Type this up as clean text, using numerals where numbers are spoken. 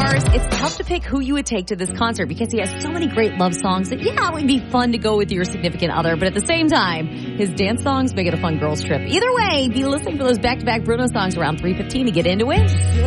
stars. It's tough to pick who you would take to this concert because he has so many great love songs that, yeah, it would be fun to go with your significant other. But at the same time, his dance songs make it a fun girls trip. Either way, be listening for those back-to-back Bruno songs around 3:15 to get into it.